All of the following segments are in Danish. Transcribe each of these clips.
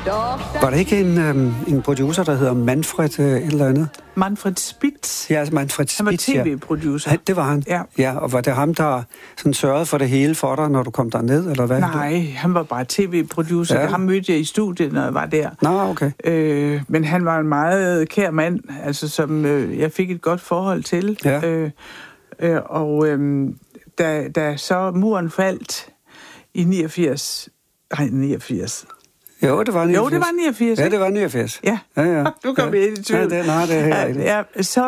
Var der ikke en producer, der hedder Manfred et eller andet? Manfred Spitz. Ja, Manfred Spitz, han var tv-producer. Ja, det var han. Ja, og var det ham, der sådan sørgede for det hele for dig, når du kom derned, eller hvad? Nej, han var bare tv-producer. Ja. Ham mødte jeg i studiet, når jeg var der. Nå, okay. Men han var en meget kær mand, altså som jeg fik et godt forhold til. Ja. Da så muren faldt i 89... Nej, 89... Jo, det var 89. Jo, det var 89. Ja, det var 89. Ja. Du kom ind i tvivl. Ja, det er helt. Ja,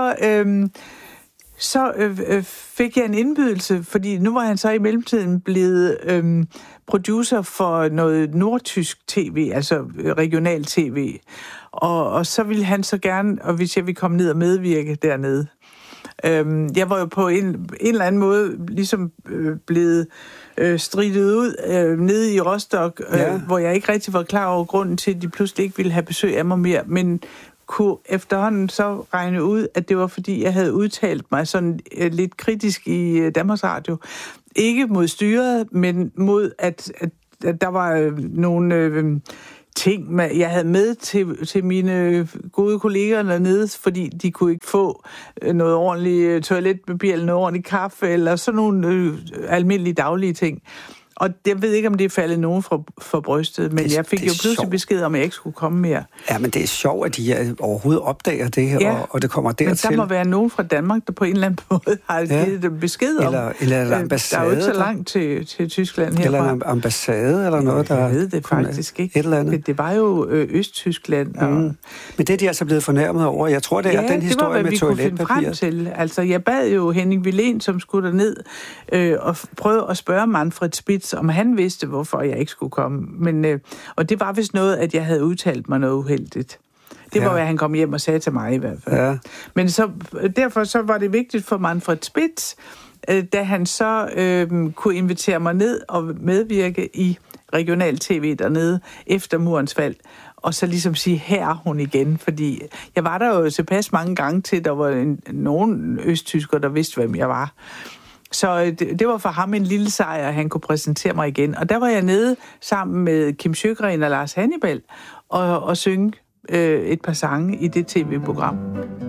så fik jeg en indbydelse, fordi nu var han så i mellemtiden blevet producer for noget nordtysk tv, altså regional tv. Og så ville han så gerne, og hvis jeg ville komme ned og medvirke dernede. Jeg var jo på en eller anden måde ligesom blevet stridet ud nede i Rostock, hvor jeg ikke rigtig var klar over grunden til, at de pludselig ikke ville have besøg af mig mere, men kunne efterhånden så regne ud, at det var fordi, jeg havde udtalt mig sådan lidt kritisk i Danmarks Radio. Ikke mod styret, men mod, at der var nogle ting, jeg havde med til mine gode kolleger dernede, fordi de kunne ikke få noget ordentligt toiletpapir eller noget ordentligt kaffe, eller sådan nogle almindelige daglige ting. Og jeg ved ikke, om det er faldet nogen for brystet, men jeg fik jo pludselig besked om, at jeg ikke skulle komme mere. Ja, men det er sjovt, at de overhovedet opdager det her, ja, og det kommer dertil. Men der må være nogen fra Danmark, der på en eller anden måde har givet dem besked om. Eller en ambassade. Der er jo ikke så langt til Tyskland herfra. Eller en ambassade, eller noget, der... Jeg ved det faktisk ikke. Et eller andet. Det var jo Østtyskland. Men det er de altså blevet fornærmet over. Jeg tror, det er den historie med toiletpapir. Ja, det var, hvad vi kunne finde frem til. Altså, jeg bad jo Henning Wilén, som skulle derned, og prøve at spørge Manfred Spitz, om han vidste, hvorfor jeg ikke skulle komme. Men, og det var vist noget, at jeg havde udtalt mig noget uheldigt. Det var, hvad han kom hjem og sagde til mig i hvert fald. Ja. Men derfor så var det vigtigt for Manfred Spitz, da han så kunne invitere mig ned og medvirke i regional tv dernede efter murens fald. Og så ligesom sige, her er hun igen. Fordi jeg var der jo tilpas mange gange til, der var nogen østtyskere, der vidste, hvem jeg var. Så det var for ham en lille sejr, at han kunne præsentere mig igen. Og der var jeg nede sammen med Kim Sjögren og Lars Hannibal og synge et par sange i det tv-program.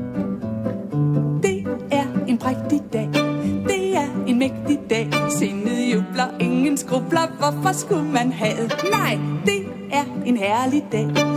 Det er en prægtig dag. Det er en mægtig dag. Sindet jubler, ingen skrubler. Hvorfor skulle man have? Nej, det er en herlig dag.